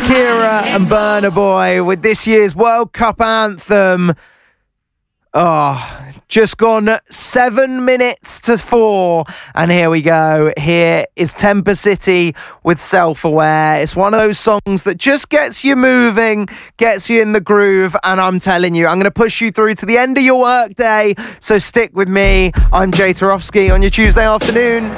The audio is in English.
Shakira and Burna Boy with this year's World Cup anthem. Oh, just gone 7 minutes to 4. And here we go. Here is Temper City with Self-Aware. It's one of those songs that just gets you moving, gets you in the groove. And I'm telling you, I'm going to push you through to the end of your work day. So stick with me. I'm Jay Tarofsky on your Tuesday afternoon.